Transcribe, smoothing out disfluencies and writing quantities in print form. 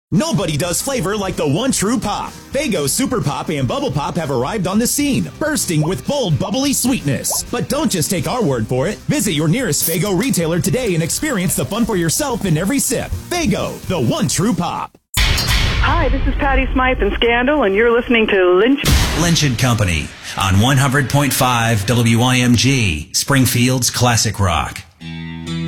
Nobody does flavor like the one true pop. Faygo Super Pop and Bubble Pop have arrived on the scene, bursting with bold, bubbly sweetness. But don't just take our word for it. Visit your nearest Faygo retailer today and experience the fun for yourself in every sip. Faygo, the one true pop. Hi, this is Patty Smythe and Scandal, and you're listening to Lynch & Company on 100.5 WIMG, Springfield's Classic Rock.